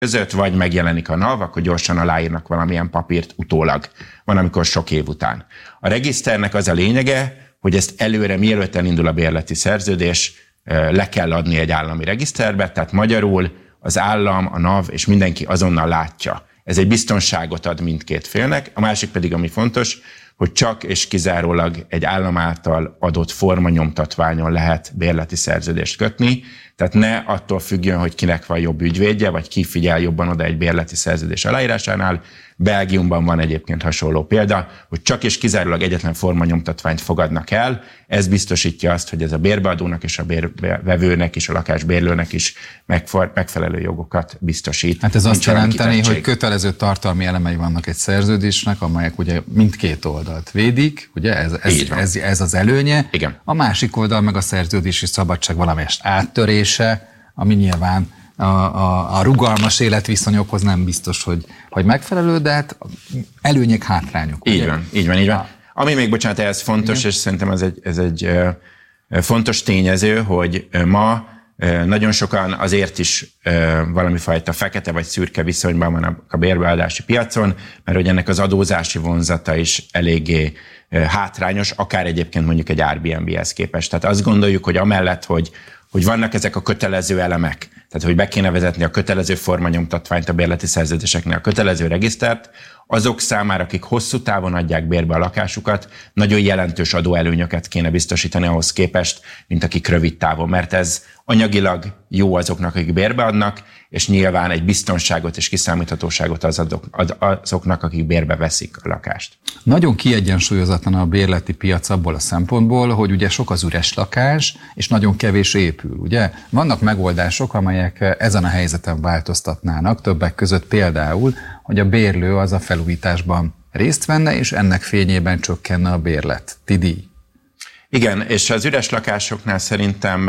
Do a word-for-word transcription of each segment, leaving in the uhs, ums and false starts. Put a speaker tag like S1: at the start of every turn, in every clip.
S1: között, vagy megjelenik a NAV, akkor gyorsan aláírnak valamilyen papírt utólag. Van, amikor sok év után. A regiszternek az a lényege, hogy ezt előre, mielőtt elindul a bérleti szerződés, le kell adni egy állami regiszterbe, tehát magyarul az állam, a NAV és mindenki azonnal látja. Ez egy biztonságot ad mindkét félnek. A másik pedig, ami fontos, hogy csak és kizárólag egy állam által adott formanyomtatványon lehet bérleti szerződést kötni, tehát ne attól függjön, hogy kinek van jobb ügyvédje, vagy ki figyel jobban oda egy bérleti szerződés aláírásánál. Belgiumban van egyébként hasonló példa, hogy csak és kizárólag egyetlen formanyomtatványt fogadnak el. Ez biztosítja azt, hogy ez a bérbeadónak és a bérvevőnek és a lakásbérlőnek is megfelelő jogokat biztosít.
S2: Hát ez azt jelenteni, hogy kötelező tartalmi elemei vannak egy szerződésnek, amelyek ugye mindkét oldalt védik, ugye ez, ez, ez, ez az előnye.
S1: Igen.
S2: A másik oldal meg a szerződési szabadság valamelyest áttörése, ami nyilván a, a, a rugalmas életviszonyokhoz nem biztos, hogy, hogy megfelelő, de hát előnyek, hátrányok.
S1: Így ugye? van, így van, így van. Ami még, bocsánat, ez fontos, igen. És szerintem ez egy, ez egy fontos tényező, hogy ma nagyon sokan azért is valami fajta fekete vagy szürke viszonyban van a bérbeadási piacon, mert hogy ennek az adózási vonzata is eléggé hátrányos, akár egyébként mondjuk egy Airbnb-hez képest. Tehát azt gondoljuk, hogy amellett, hogy, hogy vannak ezek a kötelező elemek, tehát hogy be kéne vezetni a kötelező formanyomtatványt a bérleti szerződéseknél, a kötelező regisztert, azok számára, akik hosszú távon adják bérbe a lakásukat, nagyon jelentős adóelőnyöket kéne biztosítani ahhoz képest, mint akik rövid távon, mert ez anyagilag jó azoknak, akik bérbe adnak, és nyilván egy biztonságot és kiszámíthatóságot az adok, ad, azoknak, akik bérbe veszik a lakást.
S2: Nagyon kiegyensúlyozatlan a bérleti piac abból a szempontból, hogy ugye sok az üres lakás, és nagyon kevés épül, ugye? Vannak megoldások, amelyek ezen a helyzeten változtatnának, többek között például, hogy a bérlő az a felújításban részt venne, és ennek fényében csökkenne a bérlet. Díj.
S1: Igen, és az üres lakásoknál szerintem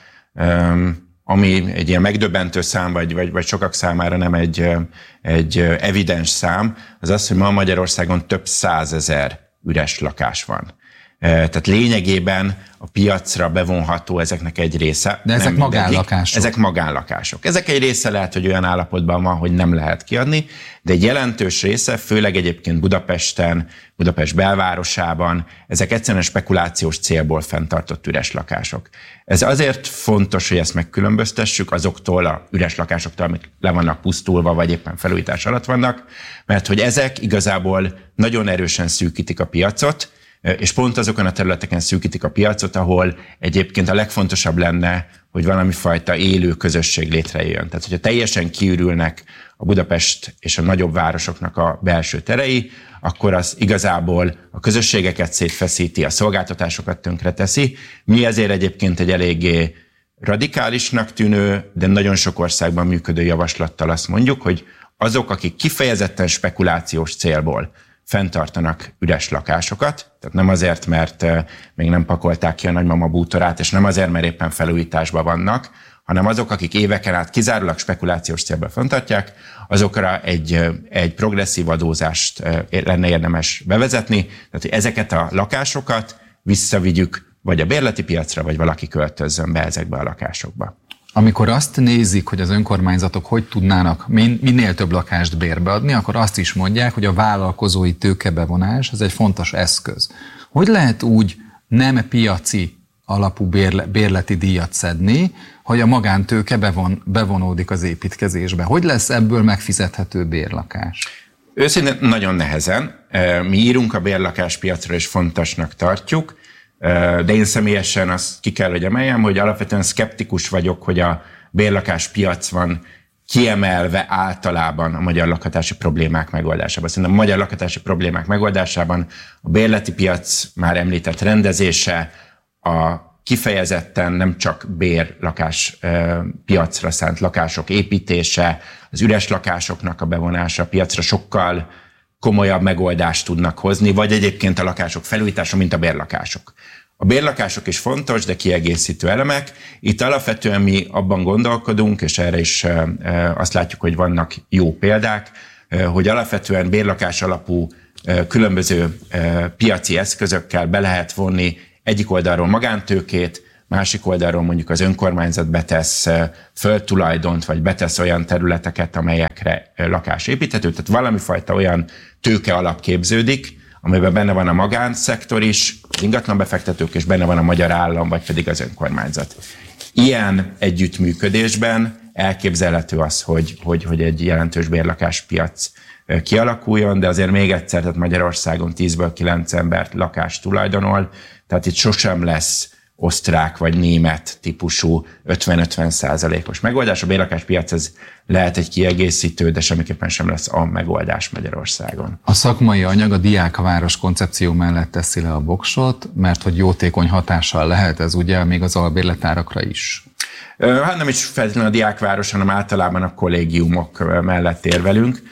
S1: ami egy ilyen megdöbbentő szám, vagy, vagy, vagy sokak számára nem egy, egy evidens szám, az az, hogy ma Magyarországon több százezer üres lakás van. Tehát lényegében a piacra bevonható ezeknek egy része.
S2: De ezek magánlakások.
S1: Ezek magánlakások. Ezek egy része lehet, hogy olyan állapotban van, hogy nem lehet kiadni, de egy jelentős része, főleg egyébként Budapesten, Budapest belvárosában, ezek egyszerűen spekulációs célból fenntartott üres lakások. Ez azért fontos, hogy ezt megkülönböztessük azoktól a üres lakásoktól, amik le vannak pusztulva, vagy éppen felújítás alatt vannak, mert hogy ezek igazából nagyon erősen szűkítik a piacot, és pont azokon a területeken szűkítik a piacot, ahol egyébként a legfontosabb lenne, hogy valami fajta élő közösség létrejöjjön. Tehát, hogyha teljesen kiürülnek a Budapest és a nagyobb városoknak a belső terei, akkor az igazából a közösségeket szétfeszíti, a szolgáltatásokat tönkreteszi. Mi ezért egyébként egy eléggé radikálisnak tűnő, de nagyon sok országban működő javaslattal azt mondjuk, hogy azok, akik kifejezetten spekulációs célból fenntartanak üres lakásokat, tehát nem azért, mert még nem pakolták ki a nagymama bútorát, és nem azért, mert éppen felújításban vannak, hanem azok, akik éveken át kizárólag spekulációs célban fenntartják, azokra egy, egy progresszív adózást lenne érdemes bevezetni, tehát hogy ezeket a lakásokat visszavigyük vagy a bérleti piacra, vagy valaki költözzön be ezekbe a lakásokba.
S2: Amikor azt nézik, hogy az önkormányzatok hogy tudnának minél több lakást bérbeadni, akkor azt is mondják, hogy a vállalkozói tőkebevonás az egy fontos eszköz. Hogy lehet úgy nem piaci alapú bérle, bérleti díjat szedni, hogy a magántőke bevon, bevonódik az építkezésbe? Hogy lesz ebből megfizethető bérlakás?
S1: Őszintén nagyon nehezen. Mi írunk a bérlakáspiacra, és fontosnak tartjuk, de én személyesen azt ki kell, hogy emeljem, hogy alapvetően szkeptikus vagyok, hogy a bérlakáspiac van kiemelve általában a magyar lakhatási problémák megoldásában. Szerintem a magyar lakhatási problémák megoldásában a bérleti piac már említett rendezése, a kifejezetten nem csak bérlakás piacra szánt lakások építése, az üres lakásoknak a bevonása a piacra sokkal komolyabb megoldást tudnak hozni, vagy egyébként a lakások felújítása, mint a bérlakások. A bérlakások is fontos, de kiegészítő elemek. Itt alapvetően mi abban gondolkodunk, és erre is azt látjuk, hogy vannak jó példák, hogy alapvetően bérlakás alapú különböző piaci eszközökkel be lehet vonni egyik oldalról magántőkét, másik oldalról mondjuk az önkormányzat betesz földtulajdont, vagy betesz olyan területeket, amelyekre lakás építhető, tehát valami fajta olyan tőke alap képződik, amiben benne van a magánszektor is, az ingatlanbefektetők, és benne van a magyar állam, vagy pedig az önkormányzat. Ilyen együttműködésben elképzelhető az, hogy, hogy, hogy egy jelentős bérlakáspiac kialakuljon, de azért még egyszer, tehát Magyarországon tízből kilenc embert lakást tulajdonol, tehát itt sosem lesz osztrák vagy német típusú ötven-ötven százalékos megoldás. A bérlakáspiac ez lehet egy kiegészítő, de semmiképpen sem lesz a megoldás Magyarországon.
S2: A szakmai anyag a diákváros koncepció mellett teszi le a voksot, mert hogy jótékony hatással lehet ez ugye még az albérletárakra is.
S1: Hát nem is feltétlenül a diákváros, hanem általában a kollégiumok mellett érvelünk.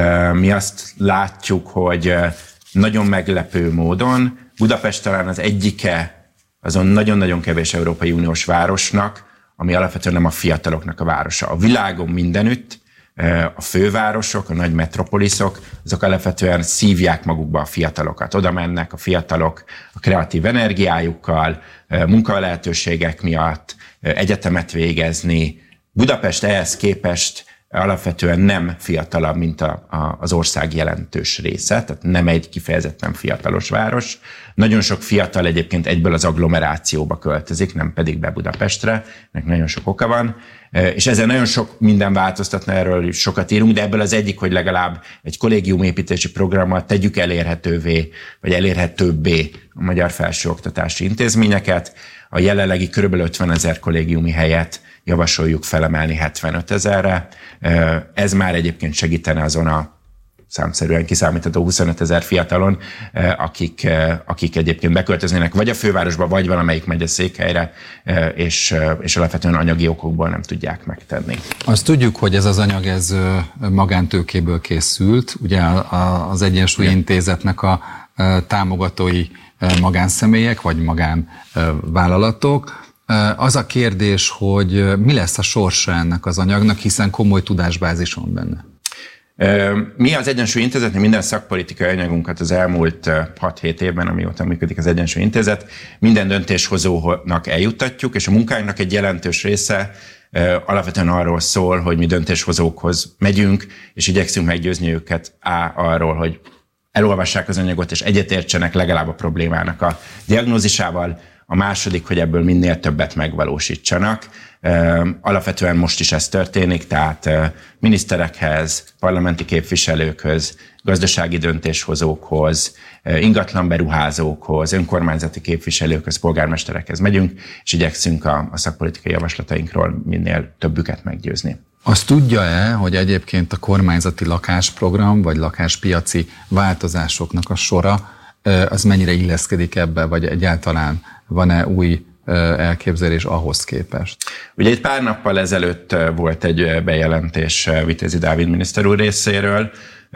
S1: Mi azt látjuk, hogy nagyon meglepő módon Budapest talán az egyike azon nagyon-nagyon kevés Európai Uniós városnak, ami alapvetően nem a fiataloknak a városa. A világon mindenütt a fővárosok, a nagy metropoliszok, azok alapvetően szívják magukba a fiatalokat. Oda mennek a fiatalok a kreatív energiájukkal, munkalehetőségek miatt, egyetemet végezni. Budapest ehhez képest alapvetően nem fiatalabb, mint a, a, az ország jelentős része, tehát nem egy kifejezetten fiatalos város. Nagyon sok fiatal egyébként egyből az agglomerációba költözik, nem pedig be Budapestre, ennek nagyon sok oka van, és ezzel nagyon sok minden változtatna, erről is sokat írunk, de ebből az egyik, hogy legalább egy kollégiumépítési programmal tegyük elérhetővé, vagy elérhetőbbé a magyar felsőoktatási intézményeket. A jelenlegi kb. ötvenezer kollégiumi helyet javasoljuk felemelni hetvenöt ezerre. Ez már egyébként segítene azon a számszerűen kiszámítható huszonöt ezer fiatalon, akik, akik egyébként beköltöznének vagy a fővárosba, vagy valamelyik megyeszékhelyre, és, és alapvetően anyagi okokból nem tudják megtenni.
S2: Azt tudjuk, hogy ez az anyag ez magántőkéből készült, ugye az Egyensúly Intézetnek a támogatói magánszemélyek, vagy magánvállalatok. Az a kérdés, hogy mi lesz a sorsa ennek az anyagnak, hiszen komoly tudásbázis van benne.
S1: Mi az Egyensúly Intézetnél minden szakpolitikai anyagunkat az elmúlt hat-hét évben, amióta működik az Egyensúly Intézet, minden döntéshozónak eljuttatjuk, és a munkánknak egy jelentős része alapvetően arról szól, hogy mi döntéshozókhoz megyünk, és igyekszünk meggyőzni őket á, arról, hogy elolvassák az anyagot, és egyetértsenek legalább a problémának a diagnózisával. A második, hogy ebből minél többet megvalósítsanak. Alapvetően most is ez történik, tehát miniszterekhez, parlamenti képviselőkhöz, gazdasági döntéshozókhoz, ingatlanberuházókhoz, önkormányzati képviselőkhöz, polgármesterekhez megyünk, és igyekszünk a, a szakpolitikai javaslatainkról minél többüket meggyőzni.
S2: Azt tudja-e, hogy egyébként a kormányzati lakásprogram vagy lakáspiaci változásoknak a sora az mennyire illeszkedik ebbe, vagy egyáltalán van-e új elképzelés ahhoz képest?
S1: Ugye egy pár nappal ezelőtt volt egy bejelentés Vitézi Dávid miniszter úr részéről.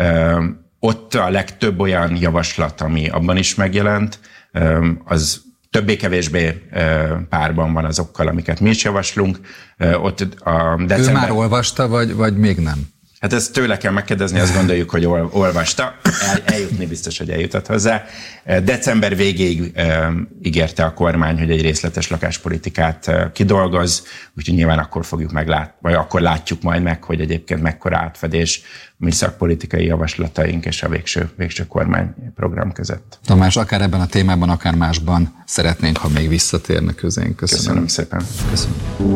S1: Ott a legtöbb olyan javaslat, ami abban is megjelent, az többé-kevésbé párban van azokkal, amiket mi is javaslunk. Ott a december...
S2: Ő már olvasta, vagy, vagy még nem?
S1: Hát ezt tőle kell megkérdezni, azt gondoljuk, hogy olvasta. El, eljutni biztos, hogy eljutott hozzá. December végéig e, ígérte a kormány, hogy egy részletes lakáspolitikát e, kidolgoz, úgyhogy nyilván akkor fogjuk meglátni, vagy akkor látjuk majd meg, hogy egyébként mekkora átfedés mi szakpolitikai javaslataink és a végső, végső kormányprogram között.
S2: Tamás, akár ebben a témában, akár másban szeretnénk, ha még visszatérne közénk. Köszönöm.
S1: Köszönöm szépen.
S2: Köszönöm.